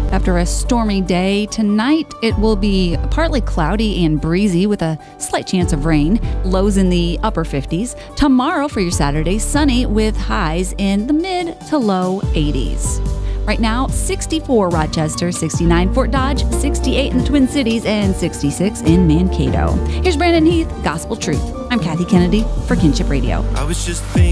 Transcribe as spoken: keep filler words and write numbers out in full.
After a stormy day, tonight it will be partly cloudy and breezy with a slight chance of rain. Lows in the upper fifties. Tomorrow for your Saturday, sunny with highs in the mid to low eighties. Right now, sixty-four Rochester, sixty-nine Fort Dodge, sixty-eight in the Twin Cities, and sixty-six in Mankato. Here's Brandon Heath, Gospel Truth. I'm Kathy Kennedy for Kinship Radio. I was just thinking